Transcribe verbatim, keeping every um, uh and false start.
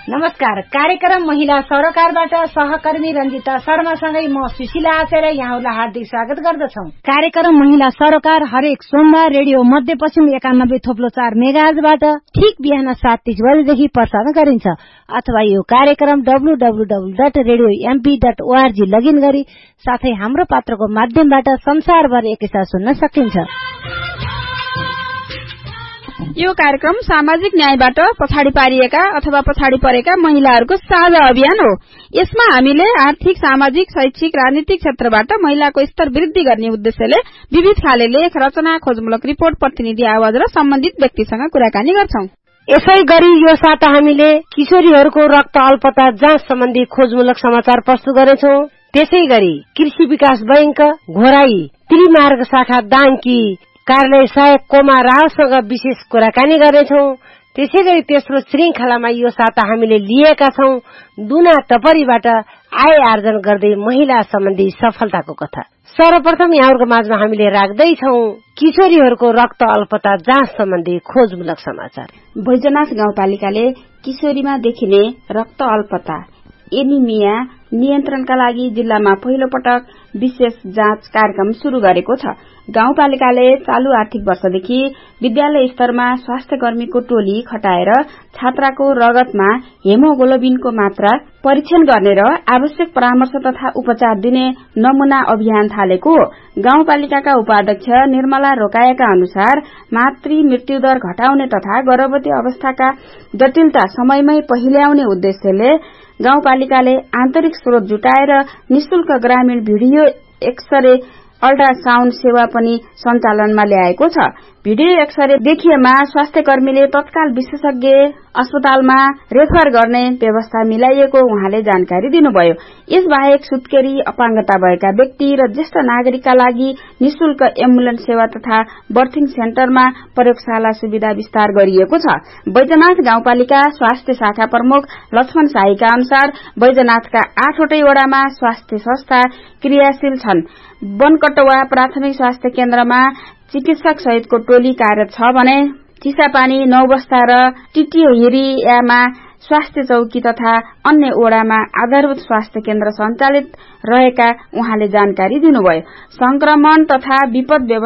नमस्कार। कार्यक्रम महिला सरोकारबाट सहकर्मी रञ्जिता शर्मासँगै म सुशीला आचार्य यहाँलाई हार्दिक स्वागत गर्दछौं। कार्यक्रम महिला सरोकार हरेक सोमबार रेडियो मध्यपश्चिम एकानब्बे थोप्लो चार मेगाहर्जबाट ठीक बिहान सात तीस बजेदेखि प्रसारण गरिन्छ अथवा यो कार्यक्रम W W W dot radio MP dot ORG login गरी साथै हाम्रो पात्रको माध्यमबाट संसारभर एकैसाथ सुन्न सकिन्छ। यो कार्यक्रम सामाजिक न्यायबाट पछाडि पारिएका अथवा पछाडि परेका महिलाहरूको साझा अभियान हो। यसमा हामीले आर्थिक, सामाजिक, शैक्षिक, राजनीतिक क्षेत्रबाट महिलाको स्तर वृद्धि गर्ने उद्देश्यले विविध खाले लेख, रचना, खोजमूलक रिपोर्ट, प्रतिनिधि आवाज र सम्बन्धित व्यक्तिसँग कुराकानी गर्छौं। यसै गरी यो साता हामीले किशोरीहरूको रक्त अल्पता जाँच सम्बन्धी खोजमूलक समाचार प्रस्तुत गरेछौं। त्यसै गरी कृषि विकास बैंक घोराई त्रिमार्ग शाखा दाङकी कार्यालय सहायक कोमा रावसँग विशेष कुराकानी गर्नेछौं। त्यसै गरी तेस्रो श्रृंखलामा यो साता हामीले लिएका छौं दुना टपरीबाट आय आर्जन गर्दै महिला सम्बन्धी सफलताको कथा। सर्वप्रथम यहाँहरूको माझमा हामीले राख्दैछौं किशोरीहरूको रक्त अल्पता जाँच सम्बन्धी खोजमूलक समाचार। बैजनाथ गाउँपालिकाले किशोरीमा देखिने रक्त अल्पता एनिमिया नियन्त्रणका लागि जिल्लामा पहिलो पटक विशेष जाँच कार्यक्रम शुरू गरेको छ। गाउँपालिकाले चालू आर्थिक वर्षदेखि विद्यालय स्तरमा स्वास्थ्य कर्मीको टोली खटाएर छात्राको रगतमा हेमोग्लोबिनको मात्रा परीक्षण गर्ने र आवश्यक परामर्श तथा उपचार दिने नमूना अभियान थालेको गाउँपालिकाका उपाध्यक्ष निर्मला रोकाएका अनुसार मातृ मृत्युदर घटाउने तथा गर्भवती अवस्थाका जटिलता समयमै पहिल्याउने उद्देश्यले गाउँपालिकाले आन्तरिक स्रोत जुटाएर निशुल्क ग्रामीण भिडियो एक्सरे अल्ट्रासाउण्ड सेवा पनि सञ्चालनमा ल्याएको छ। भिडियो एक्सरे देखिएमा स्वास्थ्य कर्मीले तत्काल विशेषज्ञ अस्पतालमा रेफर गर्ने व्यवस्था मिलाइएको उहाँले जानकारी दिनुभयो। यसबाहेक सुत्केरी, अपाङ्गता भएका व्यक्ति र ज्येष्ठ नागरिकका लागि निशुल्क एम्बुलेन्स सेवा तथा बर्थिङ सेन्टरमा प्रयोगशाला सुविधा विस्तार गरिएको छ। बैजनाथ गाउँपालिका स्वास्थ्य शाखा प्रमुख लक्ष्मण शाहीका अनुसार बैजनाथका आठवटै वडामा स्वास्थ्य संस्था क्रियाशील छन्। बनकटवा प्राथमिक स्वास्थ्य केन्द्रमा चिकित्सक सहितको टोली कार्यरत छ भने चिसापानी, नौबस्ता र टिटिहिरियामा स्वास्थ्य चौकी तथा अन्य ओडामा आधारभूत स्वास्थ्य केन्द्र सञ्चालित रहेका उहाँले जानकारी दिनुभयो। संक्रमण तथा विपद